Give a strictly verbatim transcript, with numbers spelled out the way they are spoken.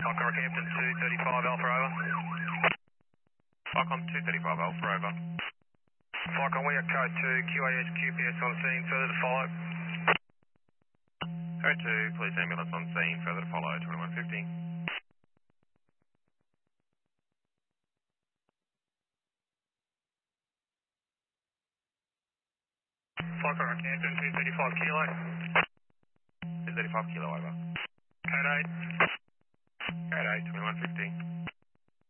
Falcon Rockhampton two thirty-five Alpha over. Falcon two thirty-five Alpha over. Falcon, we are code two, Q A S Q P S on scene, further to follow. Code two, police ambulance on scene, further to follow, twenty-one fifty. Falcon Rockhampton two thirty-five Kilo. two thirty-five Kilo over. Code eight. Code eight, twenty-one fifty.